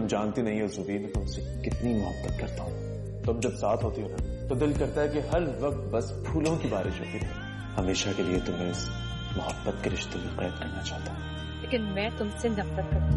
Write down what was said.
जानती नहीं हो जुबी, मैं तुमसे कितनी मोहब्बत करता हूँ। तुम जब साथ होती हो ना तो दिल करता है कि हर वक्त बस फूलों की बारिश होती है। हमेशा के लिए तुम्हें इस मोहब्बत के रिश्ते में कैद करना चाहता हूँ। लेकिन मैं तुमसे नफरत करती हूँ।